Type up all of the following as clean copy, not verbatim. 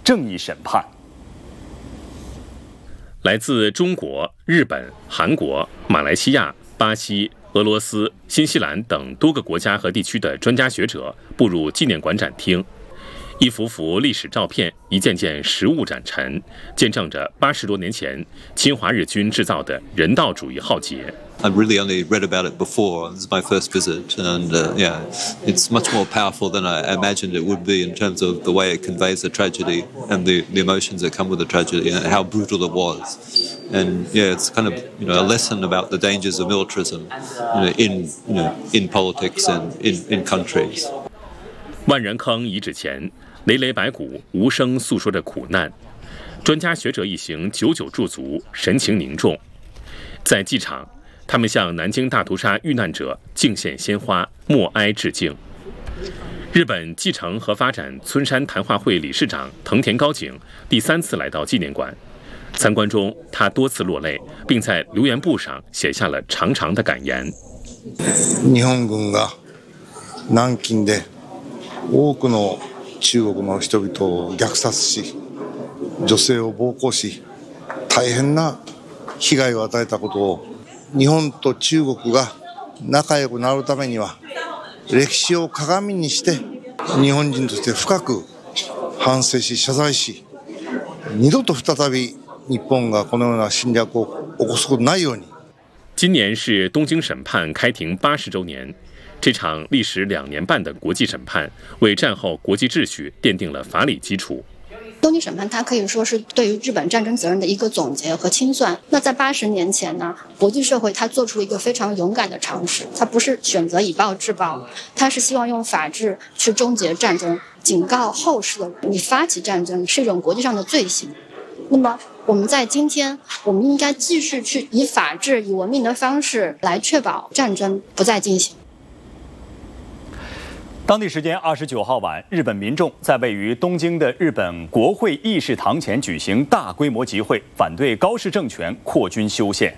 正义审判。 来自中国、日本、韩国、马来西亚、巴西、俄罗斯、新西兰等多个国家和地区的专家学者步入纪念馆展厅，一幅幅历史照片，一件件实物展陈，见证着80多年前侵华日军制造的人道主义浩劫。 I've really only read about it before. This is my first visit, and yeah, it's much more powerful than I imagined it would be in terms of the way it conveys the tragedy and the emotions that come with the tragedy and how brutal it was. And yeah, it's kind of a lesson about the dangers of militarism, in politics and in countries. 万人坑遗址前，累累白骨无声诉说着苦难。专家学者一行久久驻足，神情凝重。在机场，他们向南京大屠杀遇难者敬献鲜花，默哀致敬。日本继承和发展村山谈话会理事长藤田高景第3次来到纪念馆，参观中他多次落泪，并在留言簿上写下了长长的感言。 日本軍が南京で多くの中国の人々を虐殺し、女性を暴行し、大変な被害を与えたことを、日本と中国が仲良くなるためには、歴史を鏡にして日本人として深く反省し謝罪し、二度と再び日本がこのような侵略を起こすことないように。 今年是东京审判开庭80周年。这场历时2年半的国际审判，为战后国际秩序奠定了法理基础。 东京审判它可以说是对于日本战争责任的一个总结和清算。那在80年前呢，国际社会它做出了一个非常勇敢的尝试，它不是选择以暴制暴，它是希望用法治去终结战争，警告后世的人，你发起战争是一种国际上的罪行。那么我们在今天，我们应该继续去以法治、以文明的方式来确保战争不再进行。 当地时间29号晚，日本民众在位于东京的日本国会议事堂前举行大规模集会，反对高市政权扩军修宪。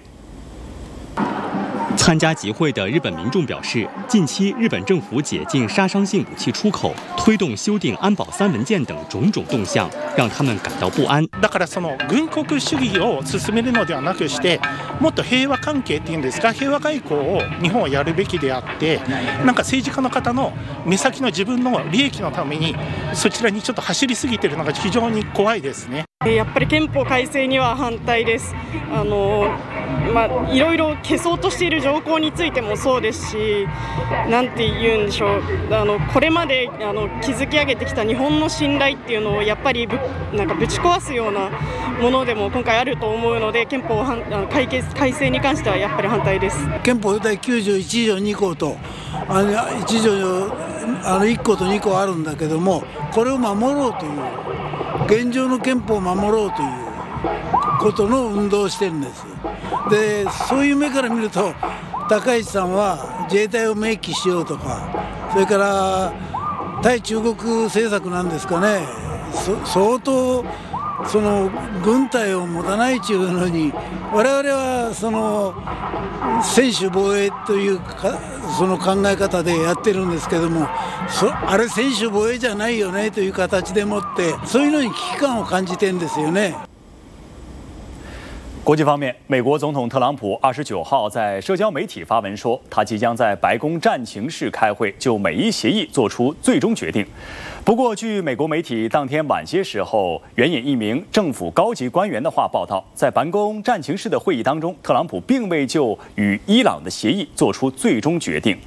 参加集会的日本民众表示，近期日本政府解禁杀伤性武器出口、推动修订安保3文件等种种动向，让他们感到不安。 だからその軍国主義を進めるのではなくして、もっと平和関係っていうんですか、平和外交を日本はやるべきであって、なんか政治家の方の目先の自分の利益のためにそちらにちょっと走りすぎているのが非常に怖いですね。 やっぱり憲法改正には反対です。いろいろ消そうとしている条項についてもそうですし、なんて言うんでしょう、これまで築き上げてきた日本の信頼っていうのをやっぱりなんかぶち壊すようなものでも今回あると思うので、憲法改正に関してはやっぱり反対です。 憲法第91条2項と1条1項と2項あるんだけども、これを守ろうという現状の憲法を守ろうということの運動をしてるんです。でそういう目から見ると、高市さんは自衛隊を明記しようとか、それから対中国政策なんですかね、相当その軍隊を持たないというのに、我々はその専守防衛というその考え方でやってるんですけども、あれ専守防衛じゃないよねという形でもって、そういうのに危機感を感じてるんですよね。 国际方面，美国总统特朗普29号在社交媒体发文说，他即将在白宫战情室开会，就美伊协议做出最终决定。不过，据美国媒体当天晚些时候援引一名政府高级官员的话报道，在白宫战情室的会议当中，特朗普并未就与伊朗的协议做出最终决定。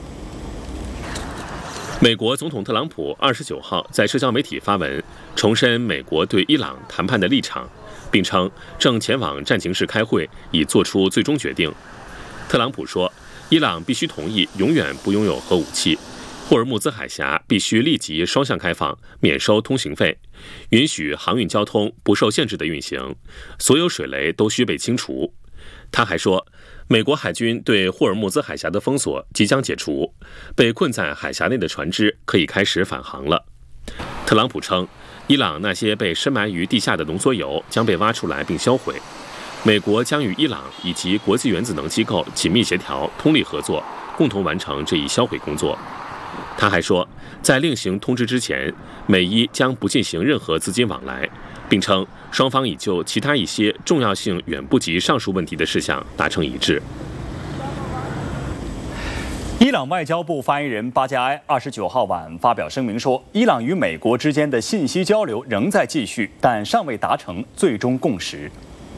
美国总统特朗普29号在社交媒体发文，重申美国对伊朗谈判的立场，并称正前往战情室开会，以做出最终决定。特朗普说，伊朗必须同意永远不拥有核武器，霍尔木兹海峡必须立即双向开放，免收通行费，允许航运交通不受限制的运行，所有水雷都需被清除。他还说，美国海军对霍尔木兹海峡的封锁即将解除，被困在海峡内的船只可以开始返航了。特朗普称，伊朗那些被深埋于地下的浓缩铀将被挖出来并销毁，美国将与伊朗以及国际原子能机构紧密协调、通力合作，共同完成这一销毁工作。 他还说，在另行通知之前，美伊将不进行任何资金往来，并称双方已就其他一些重要性远不及上述问题的事项达成一致。 伊朗外交部发言人巴加埃29号晚发表声明说，伊朗与美国之间的信息交流仍在继续，但尚未达成最终共识。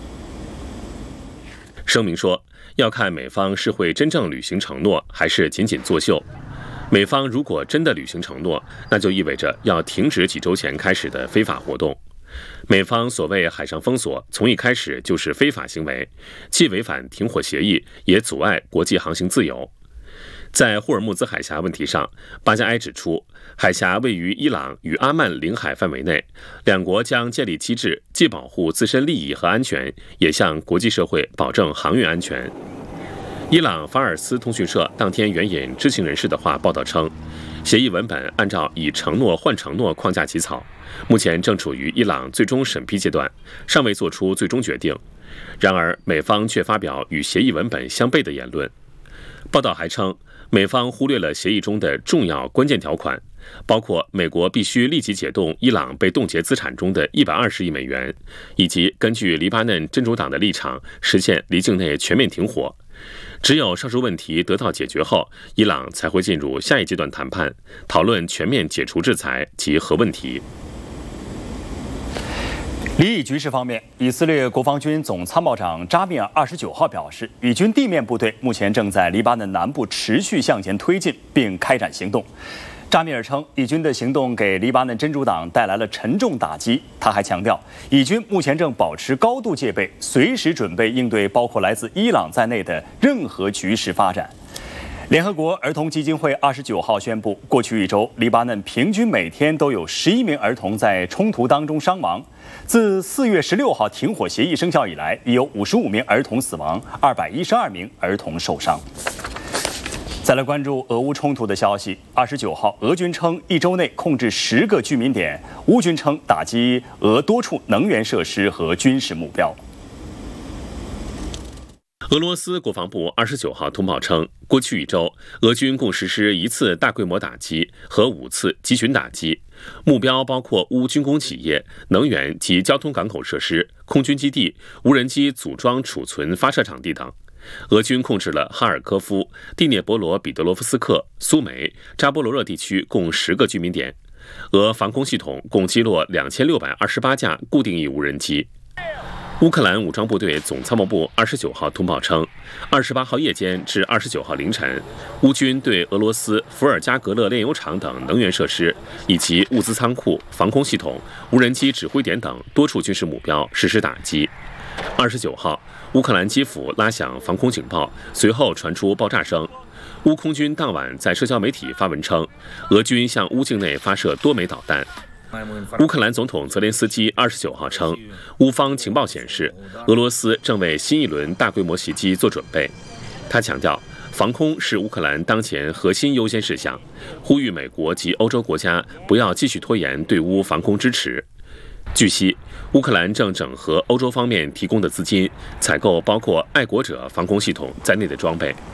声明说，要看美方是会真正履行承诺，还是仅仅作秀。美方如果真的履行承诺，那就意味着要停止几周前开始的非法活动。美方所谓海上封锁，从一开始就是非法行为，既违反停火协议，也阻碍国际航行自由。在霍尔木兹海峡问题上，巴加埃指出，海峡位于伊朗与阿曼领海范围内，两国将建立机制，既保护自身利益和安全，也向国际社会保证航运安全。伊朗法尔斯通讯社当天援引知情人士的话报道称，协议文本按照以承诺换承诺框架起草，目前正处于伊朗最终审批阶段，尚未做出最终决定。然而，美方却发表与协议文本相悖的言论。报道还称，美方忽略了协议中的重要关键条款，包括美国必须立即解冻伊朗被冻结资产中的120亿美元，以及根据黎巴嫩真主党的立场，实现离境内全面停火。只有上述问题得到解决后，伊朗才会进入下一阶段谈判，讨论全面解除制裁及核问题。 离以局势方面，以色列国防军总参谋长扎米尔29号表示，以军地面部队目前正在黎巴嫩南部持续向前推进，并开展行动。扎米尔称，以军的行动给黎巴嫩真主党带来了沉重打击。他还强调，以军目前正保持高度戒备，随时准备应对包括来自伊朗在内的任何局势发展。联合国儿童基金会29号宣布，过去一周，黎巴嫩平均每天都有11名儿童在冲突当中伤亡。自4月16号停火协议生效以来，已有55名儿童死亡，212名儿童受伤。再来关注俄乌冲突的消息。29号，俄军称一周内控制10个居民点，乌军称打击俄多处能源设施和军事目标。 俄罗斯国防部29号通报称，过去一周，俄军共实施1次大规模打击和5次集群打击，目标包括乌军工企业、能源及交通港口设施、空军基地、无人机组装储存发射场地等。俄军控制了哈尔科夫、第聂伯罗彼得罗夫斯克、苏梅、扎波罗热地区共10个居民点。俄防空系统共击落2628架固定翼无人机。乌克兰武装部队总参谋部29号通报称，28号夜间至29号凌晨，乌军对俄罗斯伏尔加格勒炼油厂等能源设施以及物资仓库、防空系统、无人机指挥点等多处军事目标实施打击。29号，乌克兰基辅拉响防空警报，随后传出爆炸声。乌空军当晚在社交媒体发文称，俄军向乌境内发射多枚导弹。乌克兰总统泽连斯基29号称，乌方情报显示，俄罗斯正为新一轮大规模袭击做准备。他强调，防空是乌克兰当前核心优先事项，呼吁美国及欧洲国家不要继续拖延对乌防空支持。据悉，乌克兰正整合欧洲方面提供的资金，采购包括爱国者防空系统在内的装备。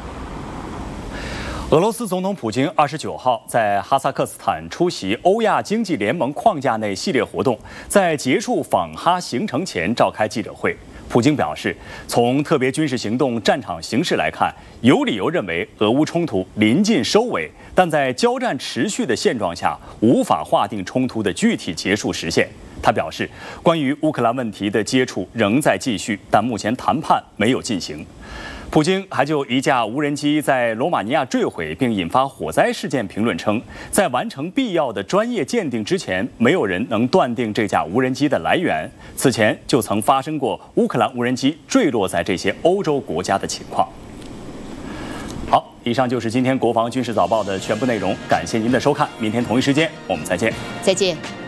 俄罗斯总统普京29号在哈萨克斯坦出席欧亚经济联盟框架内系列活动，在结束访哈行程前召开记者会。普京表示，从特别军事行动战场形势来看，有理由认为俄乌冲突临近收尾，但在交战持续的现状下，无法划定冲突的具体结束时限。他表示，关于乌克兰问题的接触仍在继续，但目前谈判没有进行。普京还就一架无人机在罗马尼亚坠毁并引发火灾事件评论称，在完成必要的专业鉴定之前，没有人能断定这架无人机的来源。此前就曾发生过乌克兰无人机坠落在这些欧洲国家的情况。好，以上就是今天国防军事早报的全部内容，感谢您的收看，明天同一时间我们再见。 再见。